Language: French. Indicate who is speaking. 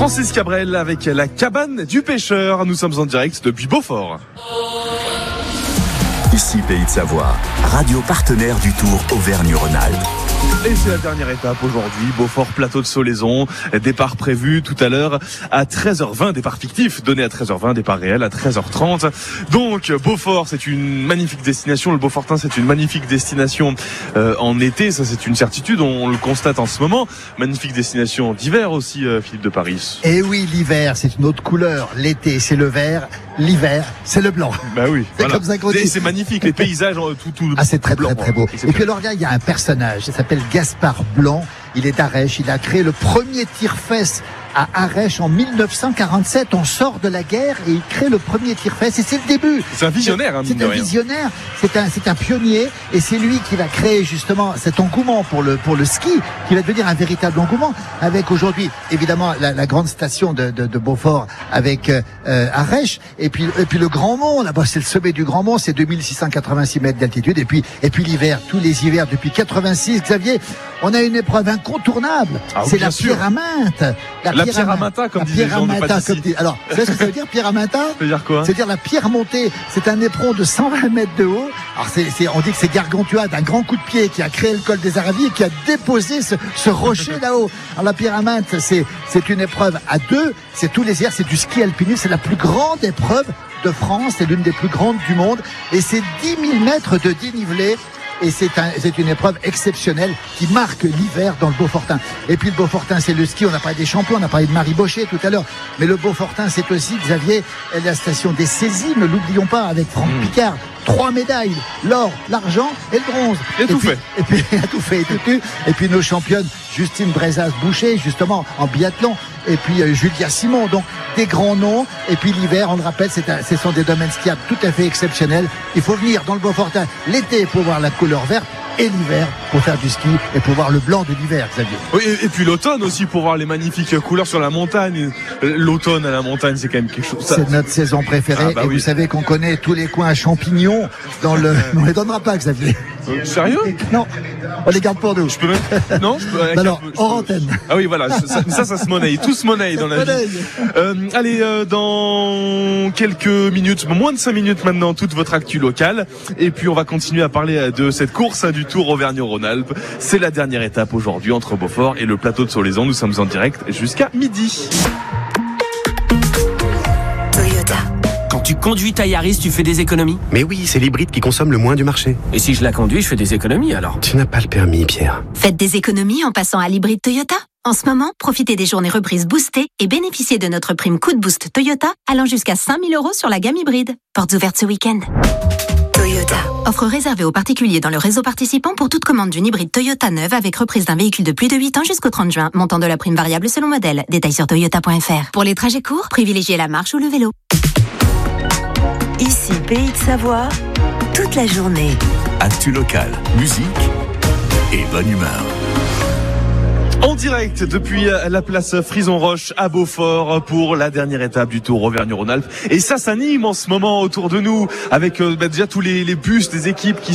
Speaker 1: Francis Cabrel avec la cabane du pêcheur. Nous sommes en direct depuis Beaufort.
Speaker 2: Ici Pays de Savoie, radio partenaire du Tour Auvergne-Rhône-Alpes.
Speaker 1: Et c'est la dernière étape aujourd'hui, Beaufort, plateau de Solaison, départ prévu tout à l'heure à 13h20, départ fictif donné à 13h20, départ réel à 13h30. Donc Beaufort, c'est une magnifique destination, le Beaufortin c'est une magnifique destination en été, ça c'est une certitude, on le constate en ce moment. Magnifique destination d'hiver aussi, Philippe de Paris.
Speaker 3: Et oui, l'hiver c'est une autre couleur, l'été c'est le vert, l'hiver c'est le blanc.
Speaker 1: Bah oui,
Speaker 3: c'est
Speaker 1: voilà.
Speaker 3: Comme ça qu'on dit.
Speaker 1: C'est magnifique, les paysages tout
Speaker 3: ah, c'est très
Speaker 1: blanc,
Speaker 3: très beau. Et puis alors là, il y a un personnage, il s'appelle Gaspard Blanc, il est d'Arèche, il a créé le premier tire-fesse à Arèche en 1947. On sort de la guerre et il crée le premier tire-fesse et c'est le début.
Speaker 1: C'est un visionnaire,
Speaker 3: c'est un visionnaire, c'est un pionnier et c'est lui qui va créer justement cet engouement pour le ski qui va devenir un véritable engouement avec aujourd'hui évidemment la grande station de Beaufort avec Arèche et puis le Grand Mont, là-bas c'est le sommet du Grand Mont, c'est 2686 mètres d'altitude et puis l'hiver, tous les hivers depuis 86, Xavier, on a une épreuve incontournable, c'est la pyraminte.
Speaker 1: La Pyramata, comme disait Jean de Patissi.
Speaker 3: Alors, vous savez ce que ça veut dire, Pyramata?
Speaker 1: Ça veut dire quoi?
Speaker 3: C'est dire la pierre montée. C'est un éperon de 120 mètres de haut. Alors, on dit que c'est Gargantua d'un grand coup de pied qui a créé le col des Aravis et qui a déposé ce rocher là-haut. Alors, la Pyraminte, c'est une épreuve à deux. C'est tous les hivers, c'est du ski alpinisme. C'est la plus grande épreuve de France. C'est l'une des plus grandes du monde. Et c'est 10 000 mètres de dénivelé. Et c'est une épreuve exceptionnelle qui marque l'hiver dans le Beaufortin. Et puis le Beaufortin, c'est le ski. On a parlé des champions, on a parlé de Marie Bochet tout à l'heure. Mais le Beaufortin, c'est aussi, Xavier, la station des saisies, ne l'oublions pas, avec Franck Picard. 3 médailles, l'or, l'argent et le bronze.
Speaker 1: Et tout fait.
Speaker 3: Et puis, tout fait et tout tu. Et puis nos championnes, Justine Brezas-Boucher, justement, en biathlon. Et puis Julia Simon, donc des grands noms. Et puis l'hiver, on le rappelle, ce sont des domaines skiables tout à fait exceptionnels. Il faut venir dans le Beaufortin l'été pour voir la couleur verte et l'hiver pour faire du ski et pour voir le blanc de l'hiver, Xavier.
Speaker 1: Oui, et puis l'automne aussi pour voir les magnifiques couleurs sur la montagne. L'automne à la montagne, c'est quand même quelque chose.
Speaker 3: C'est notre saison préférée. Et oui. Vous savez qu'on connaît tous les coins à champignons dans le... On les donnera pas, Xavier.
Speaker 1: Sérieux?
Speaker 3: Non, on les garde pour nous.
Speaker 1: Je peux même... Non, je peux...
Speaker 3: Alors, hors antenne.
Speaker 1: Ah oui, voilà, ça se monnaie. Tout se monnaie dans la vie. Allez, dans quelques minutes, moins de 5 minutes maintenant, toute votre actu locale. Et puis, on va continuer à parler de cette course du Tour Auvergne-Rhône-Alpes. C'est la dernière étape aujourd'hui entre Beaufort et le plateau de Solaison. Nous sommes en direct jusqu'à midi.
Speaker 4: Quand tu conduis ta Yaris, tu fais des économies?
Speaker 5: Mais oui, c'est l'hybride qui consomme le moins du marché.
Speaker 4: Et si je la conduis, je fais des économies alors?
Speaker 5: Tu n'as pas le permis, Pierre.
Speaker 6: Faites des économies en passant à l'hybride Toyota. En ce moment, profitez des journées reprises boostées et bénéficiez de notre prime coup de boost Toyota allant jusqu'à 5 000 € sur la gamme hybride. Portes ouvertes ce week-end. Toyota. Offre réservée aux particuliers dans le réseau participant pour toute commande d'une hybride Toyota neuve avec reprise d'un véhicule de plus de 8 ans jusqu'au 30 juin. Montant de la prime variable selon modèle. Détails sur toyota.fr. Pour les trajets courts, privilégiez la marche ou le vélo.
Speaker 7: Ici Pays de Savoie, toute la journée.
Speaker 2: Actu local, musique et bonne humeur.
Speaker 1: En direct depuis la place Frison-Roche à Beaufort pour la dernière étape du Tour Auvergne-Rhône-Alpes. Et ça s'anime en ce moment autour de nous avec déjà tous les bus des équipes qui